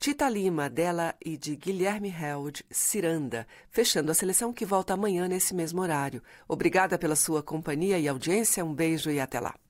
Tita Lima, dela e de Guilherme Held, Ciranda, fechando a seleção que volta amanhã nesse mesmo horário. Obrigada pela sua companhia e audiência, um beijo e até lá.